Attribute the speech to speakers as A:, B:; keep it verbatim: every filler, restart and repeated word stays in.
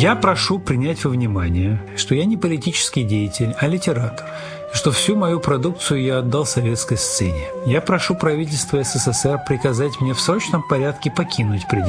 A: Я прошу принять во внимание, что я не политический деятель, а литератор, и что всю мою продукцию я отдал советской сцене. Я прошу правительство СССР приказать мне в срочном порядке покинуть пределы